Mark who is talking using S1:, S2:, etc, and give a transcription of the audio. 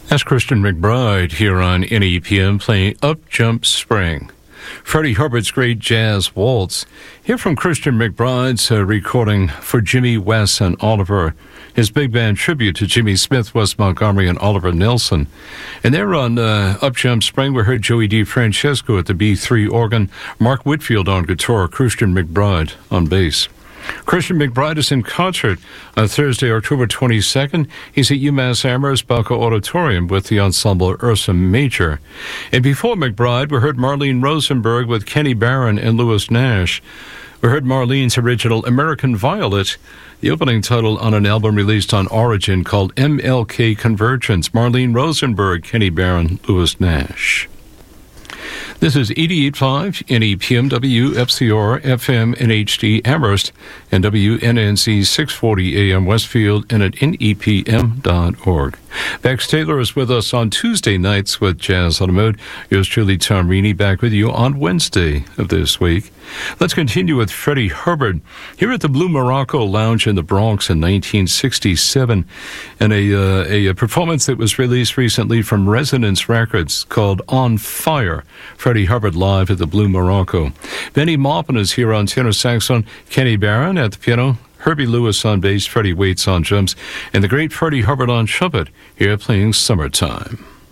S1: That's Christian McBride here on NEPM playing Up Jump Spring. Freddie Hubbard's Great Jazz Waltz. Here from Christian McBride's recording for Jimmy West and Oliver, his big band tribute to Jimmy Smith, Wes Montgomery, and Oliver Nelson. And there on Up Jump Spring, we heard Joey DeFrancesco at the B3 organ, Mark Whitfield on guitar, Christian McBride on bass. Christian McBride is in concert on Thursday, October 22nd. He's at UMass Amherst Balco Auditorium with the ensemble Ursa Major. And before McBride, we heard Marlene Rosenberg with Kenny Barron and Lewis Nash. We heard Marlene's original American Violet, the opening title on an album released on Origin called MLK Convergence. Marlene Rosenberg, Kenny Barron, Lewis Nash. This is 88.5 NEPM, WFCR, FM, NHD, Amherst, and WNNC 640 AM Westfield, and at NEPM.org. Bex Taylor is with us on Tuesday nights with Jazz on the Mode. Yours truly, Tom Reaney, back with you on Wednesday of this week. Let's continue with Freddie Hubbard here at the Blue Morocco Lounge in the Bronx in 1967, and a performance that was released recently from Resonance Records called On Fire. Freddie Hubbard live at the Blue Morocco. Benny Maupin is here on tenor saxophone, Kenny Barron at the piano, Herbie Lewis on bass, Freddie Waits on drums, and the great Freddie Hubbard on trumpet here playing Summertime.